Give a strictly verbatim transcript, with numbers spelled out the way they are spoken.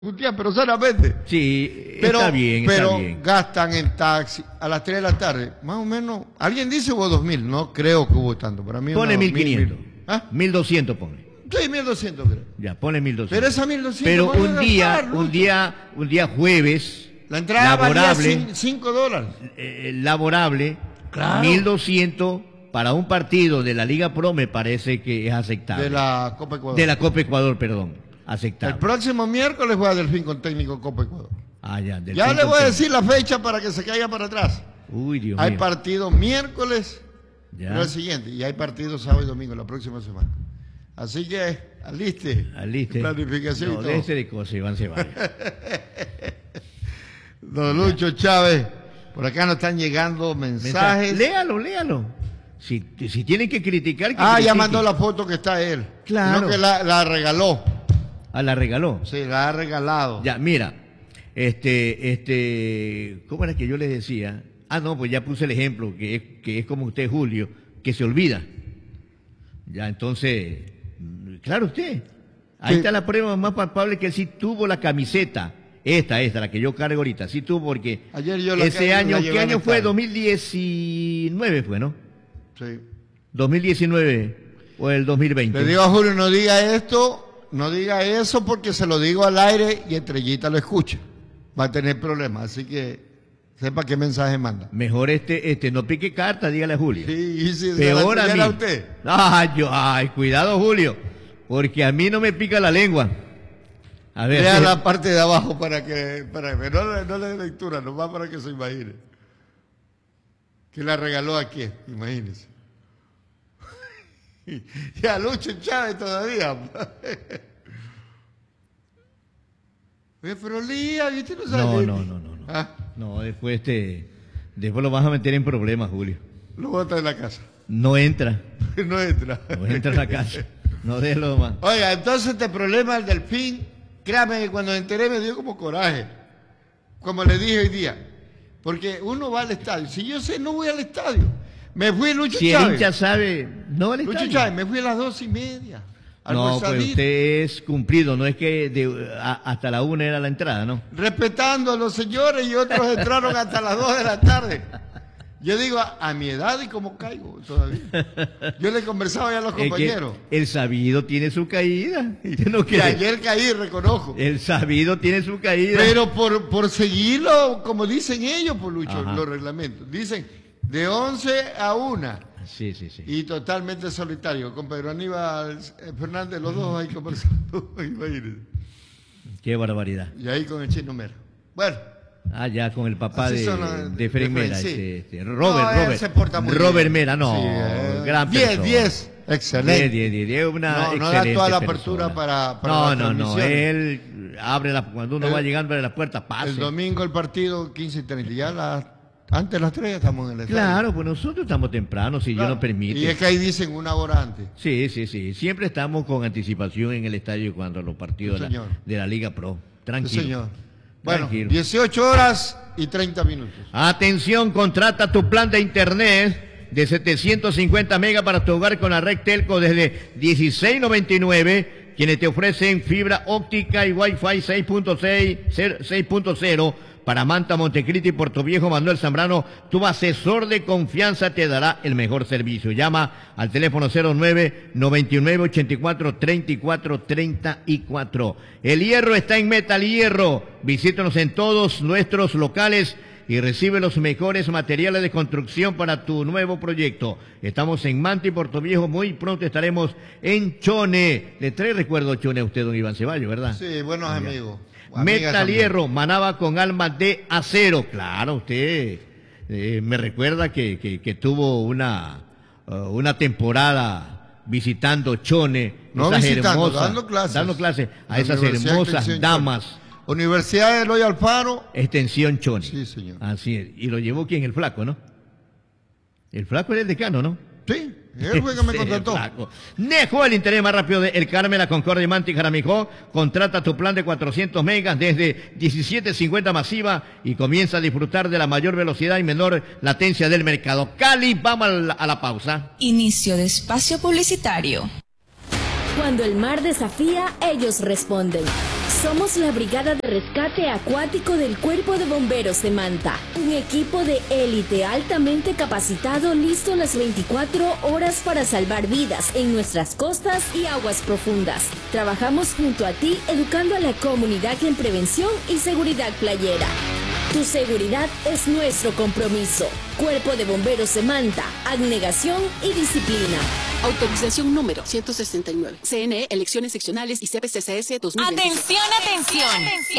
Gutiérrez, pero solamente. Sí, pero, está bien, pero está bien. gastan en taxi a las tres de la tarde, más o menos. Alguien dice hubo dos mil, no creo que hubo tanto. Para mí Pone no, mil quinientos. ¿Ah? Mil doscientos pone. Sí, mil doscientos creo. Ya, pone mil doscientos. Pero esa mil doscientos. Pero un día, un día, un día jueves. La entrada laborable, valía cinco dólares. Eh, laborable, claro. mil doscientos para un partido de la Liga Pro me parece que es aceptable. De la Copa Ecuador. De la Copa Ecuador, perdón. Aceptable. El próximo miércoles voy a Delfín con técnico Copa Ecuador. Ah, ya, Delfín ya le voy a técnico. decir la fecha para que se caiga para atrás. Uy, Dios hay mío. partido miércoles, ya. no el siguiente, y hay partido sábado y domingo la próxima semana. Así que, aliste. Aliste. Planificación No, y todo. déjese de cosas, Iván Ceballos. Don Lucho Chávez, por acá nos están llegando mensajes. Léalo, léalo. Si, si tienen que criticar, que Ah, critiquen. ya mandó la foto que está él. Claro. No, que la, la regaló. Ah, la regaló. Sí, la ha regalado. Ya, mira, este, este, ¿cómo era que yo les decía? Ah, no, pues ya puse el ejemplo, que es, que es como usted, Julio, que se olvida. Ya, entonces, claro usted, ahí Sí. está la prueba más palpable que él sí tuvo la camiseta. Esta, esta, la que yo cargo ahorita, sí tuvo porque Ayer yo la ese la año, llevé ¿qué al año fue? estadio. dos mil diecinueve fue, ¿no? Sí. dos mil diecinueve o el dos mil veinte. Le digo a Julio, no diga esto, no diga eso porque se lo digo al aire y Estrellita lo escucha. Va a tener problemas, así que sepa qué mensaje manda. Mejor este, este, no pique carta, dígale a Julio. Sí, y si Peor se a la mí. a usted. Ay, yo, ay, cuidado, Julio, porque a mí no me pica la lengua. A ver, Vea sí. la parte de abajo para que, para que no, le- no le dé lectura, nomás para que se imagine. Que la regaló aquí, imagínese. Y a Lucho Chávez todavía. Oye, pero Lía, ¿viste? No, sabe No, leer. no, no, no, no. Ah, No, después este, después lo vas a meter en problemas, Julio. lo bota en la casa. No entra, No entra. no entra a la casa. No déjalo más. Oiga, entonces este problema del Delfín, créame que cuando me enteré me dio como coraje. Como le dije hoy día. Porque uno va al estadio. Si yo sé, no voy al estadio. Me fui Lucho Si el Chávez. hincha sabe, no le Lucho Chávez, me fui a las dos y media. No, pues almorzadito, usted es cumplido, no es que de, a- hasta la una era la entrada, ¿no? respetando a los señores y otros entraron hasta las dos de la tarde. Yo digo, a, a mi edad y cómo caigo todavía. Yo le conversaba ya a los Es que compañeros. el sabido tiene su caída. ¿Usted no Que cree? ayer caí, reconozco. El sabido tiene su caída. Pero por, por seguirlo, como dicen ellos, por Lucho, Ajá. los reglamentos. Dicen de once a una Sí, sí, sí. y totalmente solitario. Con Pedro Aníbal eh, Fernández, los dos ahí conversando. Imagínense. Qué barbaridad. Y ahí con el Chino Mera. Bueno. Ah, ya con el papá Así de, son los- de Fred de Mera, Fred, sí. este, este, Robert, No, él Robert. se porta muy Robert bien. Mera, no, Sí, eh, gran diez, persona. diez, excelente. diez, diez, diez, una No, no da excelente toda la persona. apertura para- para No, las no, no, transmisiones. él abre la, cuando uno El- va llegando abre la puerta, pase. El domingo el partido quince y treinta. Ya las- antes de las tres ya estamos en el estadio. Claro, pues nosotros estamos temprano, si Claro. Dios nos permite. Y es que ahí dicen una hora antes. Sí, sí, sí. Siempre estamos con anticipación en el estadio cuando los partidos Sí, de, la, señor. de la Liga Pro. Sí, Tranquilo. señor. Bueno, Tranquilo. dieciocho horas y treinta minutos. Atención, contrata tu plan de internet de setecientos cincuenta megas para tu hogar con la red Telco desde dieciséis noventa y nueve, quienes te ofrecen fibra óptica y Wi-Fi seis punto cero para Manta, Montecristi y Puerto Viejo. Manuel Zambrano, tu asesor de confianza, te dará el mejor servicio. Llama al teléfono cero nueve, noventa y nueve, ochenta y cuatro, treinta y cuatro, treinta y cuatro. El hierro está en Metal Hierro. Visítanos en todos nuestros locales y recibe los mejores materiales de construcción para tu nuevo proyecto. Estamos en Manta y Puerto Viejo, muy pronto estaremos en Chone. Le trae recuerdo Chone a usted, don Iván Ceballos, ¿verdad? Sí, buenos amigos. Amigas Metal también. Hierro, Manaba con alma de acero. Claro, usted eh, me recuerda que, que, que tuvo una, uh, una temporada visitando Chone, No esas visitando, hermosas- dando clases. dando clases a La esas Universidad hermosas Extensión damas. Chone. Universidad de Eloy Alfaro. Extensión Chone. Sí, señor. Así es. Y lo llevó quién, el flaco, ¿no? El flaco era el decano, ¿no? Sí, él fue que me Ese contrató. flaco. Dejó el interés más rápido de El Carmen, La Concordia, Manta y Jaramijó. Contrata tu plan de cuatrocientos megas desde diecisiete cincuenta masiva y comienza a disfrutar de la mayor velocidad y menor latencia del mercado. Cali, vamos a la, a la pausa. Inicio de espacio publicitario. Cuando el mar desafía, ellos responden. Somos la Brigada de Rescate Acuático del Cuerpo de Bomberos de Manta, un equipo de élite altamente capacitado listo las veinticuatro horas para salvar vidas en nuestras costas y aguas profundas. Trabajamos junto a ti educando a la comunidad en prevención y seguridad playera. Tu seguridad es nuestro compromiso. Cuerpo de Bomberos de Manta, abnegación y disciplina. Autorización número ciento sesenta y nueve. C N E, elecciones seccionales y C P C C S dos mil veintiséis. ¡Atención, atención!